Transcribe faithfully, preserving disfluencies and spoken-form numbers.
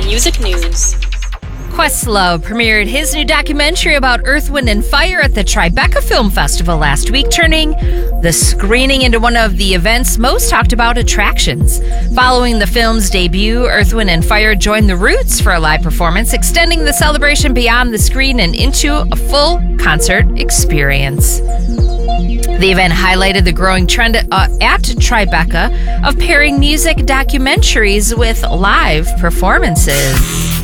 music news. Questlove premiered his new documentary about Earth, Wind and Fire at the Tribeca Film Festival last week, turning the screening into one of the event's most talked about attractions. Following the film's debut, Earth, Wind and Fire joined the Roots for a live performance, extending the celebration beyond the screen and into a full concert experience. The event highlighted the growing trend uh, at Tribeca of pairing music documentaries with live performances.